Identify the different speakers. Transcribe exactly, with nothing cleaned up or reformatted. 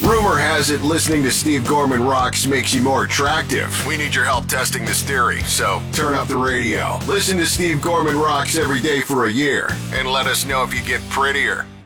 Speaker 1: Rumor has it listening to Steve Gorman Rocks makes you more attractive. We need your help testing this theory, so turn up the radio. Listen to Steve Gorman Rocks every day for a year, and let us know if you get prettier.